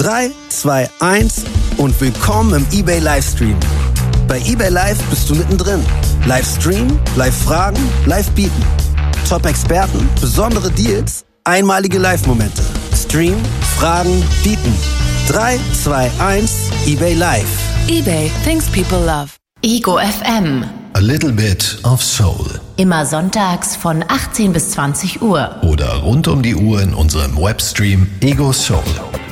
3, 2, 1 und willkommen im eBay Livestream. Bei eBay Live bist du mittendrin. Livestream, Live-Fragen, Live-Bieten. Top-Experten, besondere Deals, einmalige Live-Momente. Stream, Fragen, Bieten. 3, 2, 1, eBay Live. eBay, things people love. Ego FM. A little bit of soul. Immer sonntags von 18 bis 20 Uhr. Oder rund um die Uhr in unserem Webstream Ego Soul.